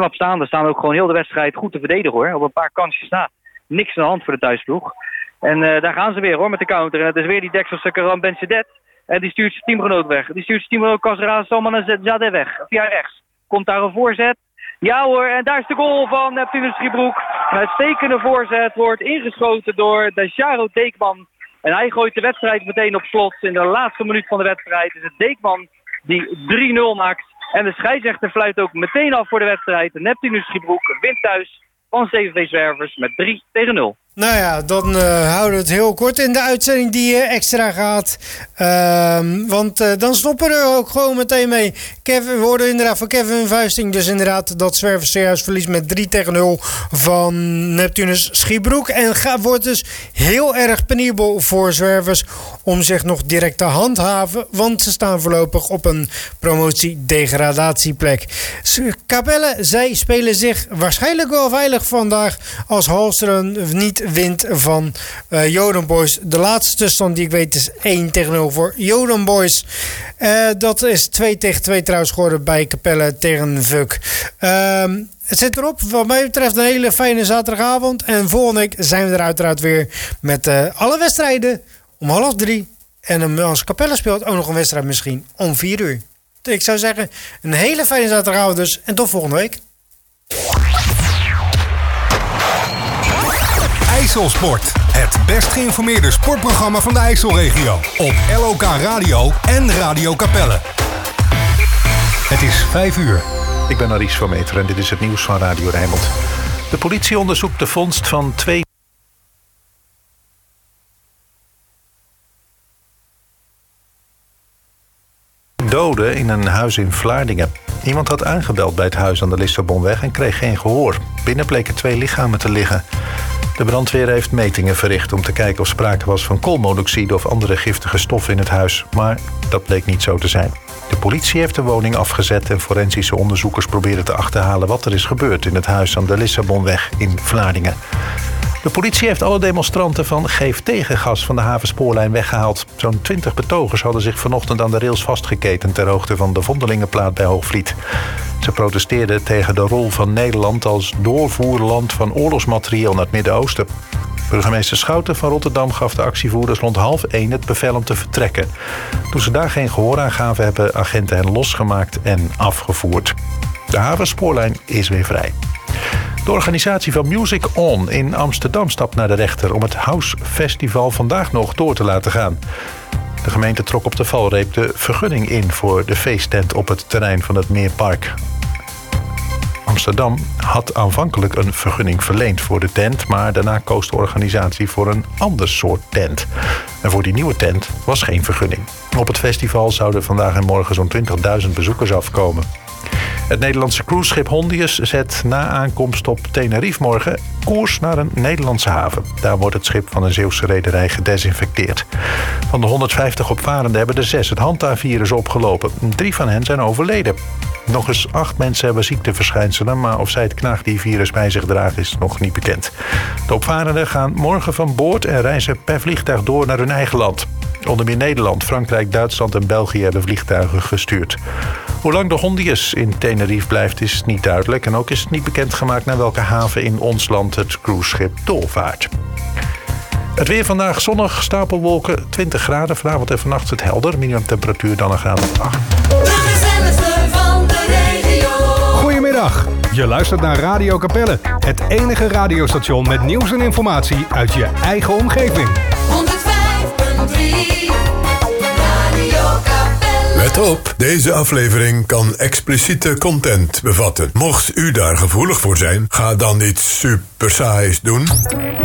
knap staan. Daar staan we ook gewoon heel de wedstrijd goed te verdedigen hoor. Op een paar kansjes na. Niks aan de hand voor de thuisploeg. En daar gaan ze weer hoor met de counter. En het is weer die Dekselse Karam Ben-Sedet. En die stuurt zijn teamgenoot weg. Die stuurt zijn teamgenoot Kasra Salman en Zadeh weg. Via rechts. Komt daar een voorzet. Ja hoor, en daar is de goal van Neptunus Schiebroek. Een uitstekende voorzet wordt ingeschoten door Dejaro Deekman. En hij gooit de wedstrijd meteen op slot. In de laatste minuut van de wedstrijd is het Deekman die 3-0 maakt. En de scheidsrechter fluit ook meteen af voor de wedstrijd. Neptunus Schiebroek wint thuis van CVV Zwervers met 3-0. Nou ja, dan houden we het heel kort in de uitzending die extra gaat. Want dan stoppen we er ook gewoon meteen mee. We hoorden inderdaad van Kevin Vuisting. Dus inderdaad dat Zwervers serieus verliest met 3-0 van Neptunus Schiebroek. En wordt dus heel erg penibel voor Zwervers om zich nog direct te handhaven. Want ze staan voorlopig op een promotie-degradatieplek. Capelle, zij spelen zich waarschijnlijk wel veilig vandaag als Halsteren niet wint van Joden Boys. De laatste tussenstand die ik weet is 1-0 voor Joden Boys. Dat is 2-2 trouwens geworden bij Capelle tegen Vuk. Het zit erop. Wat mij betreft een hele fijne zaterdagavond. En volgende week zijn we er uiteraard weer met alle wedstrijden om 2:30. En als Capelle speelt ook nog een wedstrijd misschien om 4:00. Ik zou zeggen, een hele fijne zaterdagavond dus. En tot volgende week. IJsselsport. Het best geïnformeerde sportprogramma van de IJsselregio. Op LOK Radio en Radio Capelle. Het is 5:00. Ik ben Aries van Meter en dit is het nieuws van Radio Rijnmond. De politie onderzoekt de vondst van 2 doden in een huis in Vlaardingen. Iemand had aangebeld bij het huis aan de Lissabonweg en kreeg geen gehoor. Binnen bleken 2 lichamen te liggen. De brandweer heeft metingen verricht om te kijken of sprake was van koolmonoxide of andere giftige stoffen in het huis. Maar dat bleek niet zo te zijn. De politie heeft de woning afgezet en forensische onderzoekers proberen te achterhalen wat er is gebeurd in het huis aan de Lissabonweg in Vlaardingen. De politie heeft alle demonstranten van Geef Tegengas van de Havenspoorlijn weggehaald. Zo'n 20 betogers hadden zich vanochtend aan de rails vastgeketend ter hoogte van de Vondelingenplaat bij Hoogvliet. Ze protesteerden tegen de rol van Nederland als doorvoerland van oorlogsmaterieel naar het Midden-Oosten. Burgemeester Schouten van Rotterdam gaf de actievoerders rond 12:30 het bevel om te vertrekken. Toen ze daar geen gehoor aan gaven, hebben agenten hen losgemaakt en afgevoerd. De Havenspoorlijn is weer vrij. De organisatie van Music On in Amsterdam stapt naar de rechter om het House Festival vandaag nog door te laten gaan. De gemeente trok op de valreep de vergunning in voor de feesttent op het terrein van het Meerpark. Amsterdam had aanvankelijk een vergunning verleend voor de tent, maar daarna koos de organisatie voor een ander soort tent. En voor die nieuwe tent was geen vergunning. Op het festival zouden vandaag en morgen zo'n 20.000 bezoekers afkomen. Het Nederlandse cruiseschip Hondius zet na aankomst op Tenerife morgen koers naar een Nederlandse haven. Daar wordt het schip van een Zeeuwse rederij gedesinfecteerd. Van de 150 opvarenden hebben er 6 het Hanta-virus opgelopen. 3 van hen zijn overleden. Nog eens 8 mensen hebben ziekteverschijnselen, maar of zij het knaagdiervirus bij zich dragen is nog niet bekend. De opvarenden gaan morgen van boord en reizen per vliegtuig door naar hun eigen land. Onder meer Nederland, Frankrijk, Duitsland en België hebben vliegtuigen gestuurd. Hoe lang de Hondius in Tenerife blijft is niet duidelijk. En ook is het niet bekendgemaakt naar welke haven in ons land het cruiseschip doorvaart. Het weer vandaag zonnig, stapelwolken, 20 graden. Vanavond en vannacht is het helder. Minimumtemperatuur dan een graad of 8. Goedemiddag, je luistert naar Radio Capelle. Het enige radiostation met nieuws en informatie uit je eigen omgeving. 105.3 Radio Capelle. Let op, deze aflevering kan expliciete content bevatten. Mocht u daar gevoelig voor zijn, ga dan iets super saais doen.